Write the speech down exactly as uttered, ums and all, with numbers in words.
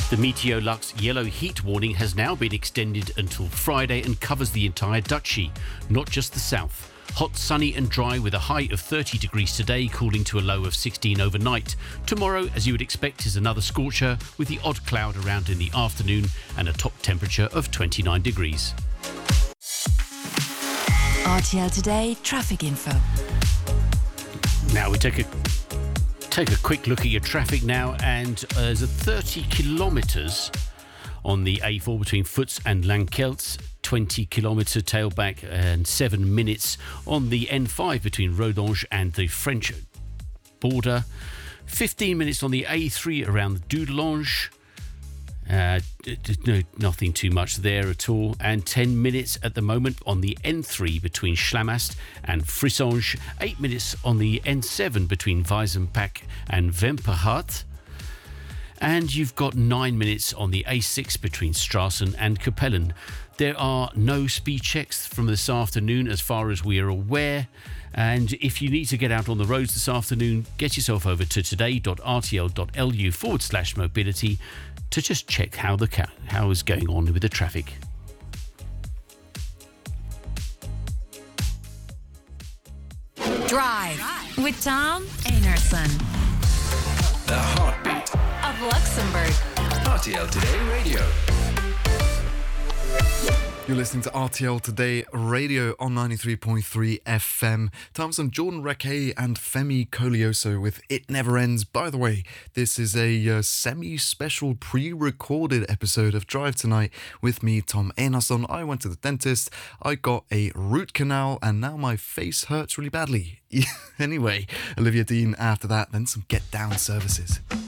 The Meteolux yellow heat warning has now been extended until Friday and covers the entire Duchy, not just the south. Hot, sunny and dry with a high of thirty degrees today, cooling to a low of sixteen overnight. Tomorrow, as you would expect, is another scorcher with the odd cloud around in the afternoon and a top temperature of twenty-nine degrees. R T L Today traffic info. Now we take a take a quick look at your traffic now, and uh, there's a thirty kilometres on the A four between Futs and Lankelts, twenty kilometre tailback, and seven minutes on the N five between Rodange and the French border, fifteen minutes on the A three around Dudelange. Uh, no, nothing too much there at all, and ten minutes at the moment on the N three between Schlamast and Frissange, eight minutes on the N seven between Weizenpack and Wemperhart, and you've got nine minutes on the A six between Strassen and Capellen. There are no speed checks from this afternoon as far as we are aware, and if you need to get out on the roads this afternoon, get yourself over to today.rtl.lu forward slash mobility to just check how the ca- how is going on with the traffic. Drive with Tom Einarsson. The heartbeat of Luxembourg. R T L Today Radio. You're listening to R T L Today Radio on ninety-three point three F M. Time for some Jordan Rakei and Femi Colioso with It Never Ends. By the way, this is a uh, semi-special pre-recorded episode of Drive Tonight with me, Tom Einarsson. I went to the dentist, I got a root canal, and now my face hurts really badly. Anyway, Olivia Dean after that, then some Get Down services.